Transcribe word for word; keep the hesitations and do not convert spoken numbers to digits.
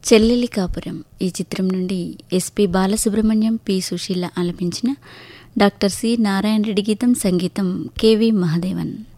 చెల్లెలి కాపురం ఈ చిత్రం నుండి ఎస్పి బాలసుబ్రహ్మణ్యం, పి సుశీల ఆలపించిన డాక్టర్ సి నారాయణ రెడ్డి గీతం, సంగీతం కెవి మహాదేవన్.